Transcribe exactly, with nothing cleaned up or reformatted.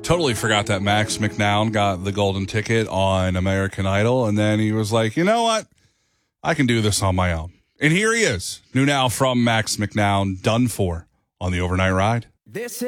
Totally forgot that Max McNown got the golden ticket on American Idol, and then he was like, you know what? I can do this on my own. And here he is, new now from Max McNown, Done For, on the Overnight Ride. This